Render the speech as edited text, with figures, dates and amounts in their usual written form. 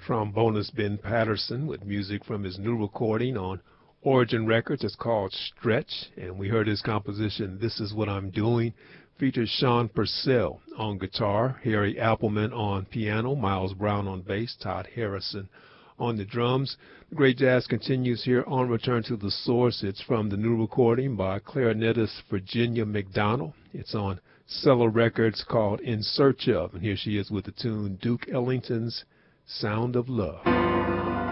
trombonist Ben Patterson with music from his new recording on Origin Records. It's called Stretch, and we heard his composition, This Is What I'm Doing, features Sean Purcell on guitar, Harry Appleman on piano, Miles Brown on bass, Todd Harrison on the drums. The great jazz continues here on Return to the Source. It's from the new recording by clarinetist Virginia McDonald. It's on Cello Records called In Search Of, and here she is with the tune Duke Ellington's Sound of Love.